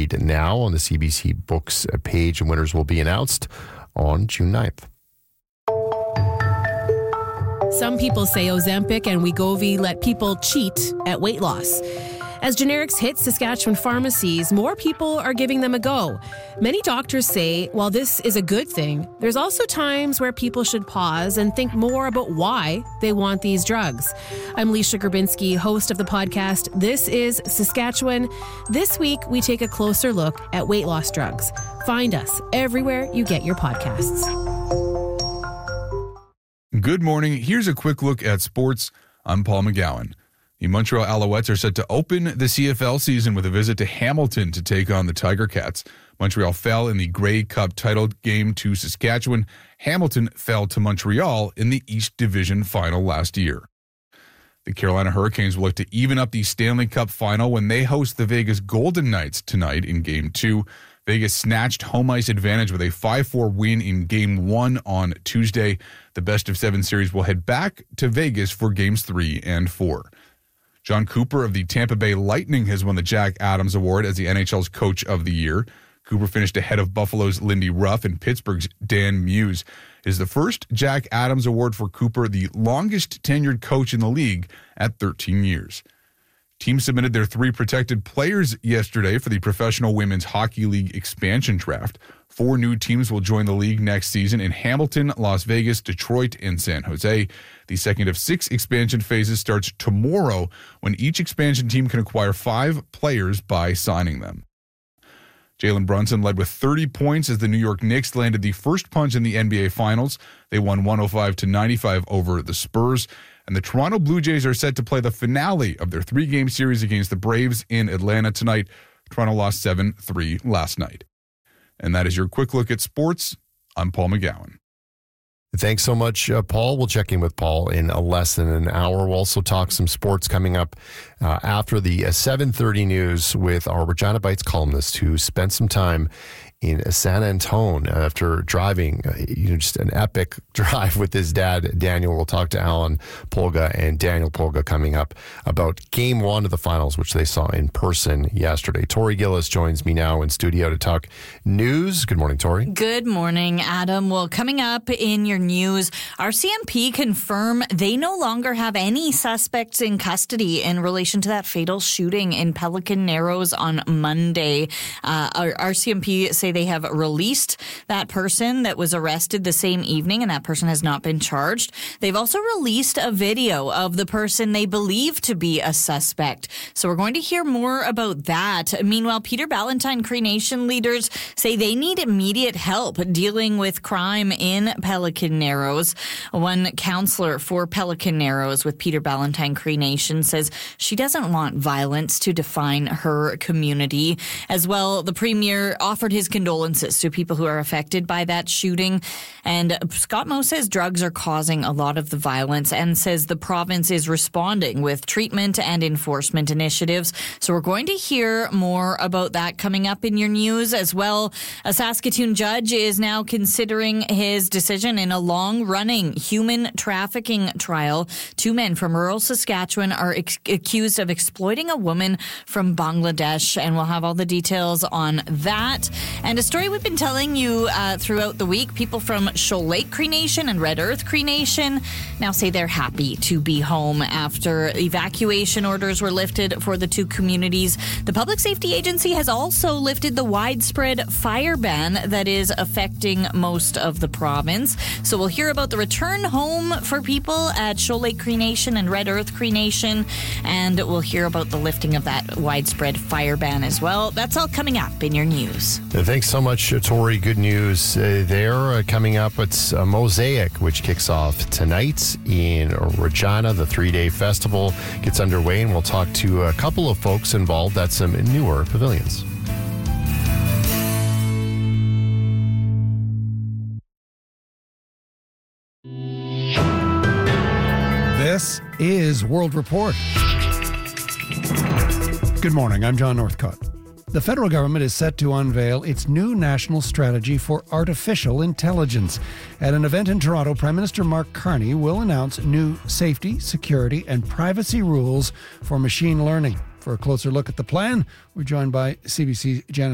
read now on the CBC Books page, and winners will be announced on June 9th. Some people say Ozempic and Wegovy let people cheat at weight loss. As generics hit Saskatchewan pharmacies, more people are giving them a go. Many doctors say while this is a good thing, there's also times where people should pause and think more about why they want these drugs. I'm Leisha Grabinski, host of the podcast This is Saskatchewan. This week, we take a closer look at weight loss drugs. Find us everywhere you get your podcasts. Good morning. Here's a quick look at sports. I'm Paul McGowan. The Montreal Alouettes are set to open the CFL season with a visit to Hamilton to take on the Tiger Cats. Montreal fell in the Grey Cup title game to Saskatchewan. Hamilton fell to Montreal in the East Division final last year. The Carolina Hurricanes will look to even up the Stanley Cup final when they host the Vegas Golden Knights tonight in Game 2. Vegas snatched home ice advantage with a 5-4 win in Game 1 on Tuesday. The best-of-7 series will head back to Vegas for Games 3 and 4. John Cooper of the Tampa Bay Lightning has won the Jack Adams Award as the NHL's Coach of the Year. Cooper finished ahead of Buffalo's Lindy Ruff and Pittsburgh's Dan Muse. It is the first Jack Adams Award for Cooper, the longest tenured coach in the league at 13 years. Teams submitted their 3 protected players yesterday for the Professional Women's Hockey League expansion draft. 4 new teams will join the league next season in Hamilton, Las Vegas, Detroit, and San Jose. The second of 6 expansion phases starts tomorrow when each expansion team can acquire 5 players by signing them. Jalen Brunson led with 30 points as the New York Knicks landed the first punch in the NBA Finals. They won 105-95 over the Spurs. And the Toronto Blue Jays are set to play the finale of their 3-game series against the Braves in Atlanta tonight. Toronto lost 7-3 last night. And that is your quick look at sports. I'm Paul McGowan. Thanks so much, Paul. We'll check in with Paul in less than an hour. We'll also talk some sports coming up after the 7:30 news with our Regina Bites columnist who spent some time in San Antone after driving just an epic drive with his dad, Daniel. We'll talk to Alan Polga and Daniel Polga coming up about Game 1 of the finals, which they saw in person yesterday. Tori Gillis joins me now in studio to talk news. Good morning, Tori. Good morning, Adam. Well, coming up in your news, RCMP confirm they no longer have any suspects in custody in relation to that fatal shooting in Pelican Narrows on Monday. RCMP say they have released that person that was arrested the same evening, and that person has not been charged. They've also released a video of the person they believe to be a suspect. So we're going to hear more about that. Meanwhile, Peter Ballantyne Cree Nation leaders say they need immediate help dealing with crime in Pelican Narrows. One counselor for Pelican Narrows with Peter Ballantyne Cree Nation says she doesn't want violence to define her community. As well, the premier offered his condolences to people who are affected by that shooting. And Scott Moe says drugs are causing a lot of the violence and says the province is responding with treatment and enforcement initiatives. So we're going to hear more about that coming up in your news as well. A Saskatoon judge is now considering his decision in a long-running human trafficking trial. 2 men from rural Saskatchewan are accused of exploiting a woman from Bangladesh, and we'll have all the details on that. And a story we've been telling you throughout the week, people from Shoal Lake Cree Nation and Red Earth Cree Nation now say they're happy to be home after evacuation orders were lifted for the 2 communities. The Public Safety Agency has also lifted the widespread fire ban that is affecting most of the province. So we'll hear about the return home for people at Shoal Lake Cree Nation and Red Earth Cree Nation, and we'll hear about the lifting of that widespread fire ban as well. That's all coming up in your news. Thanks so much, Tori. Good news there. Coming up, it's Mosaic, which kicks off tonight in Regina. The 3-day festival gets underway, and we'll talk to a couple of folks involved at some newer pavilions. This is World Report. Good morning, I'm John Northcott. The federal government is set to unveil its new national strategy for artificial intelligence. At an event in Toronto, Prime Minister Mark Carney will announce new safety, security, and privacy rules for machine learning. For a closer look at the plan, we're joined by CBC's Janice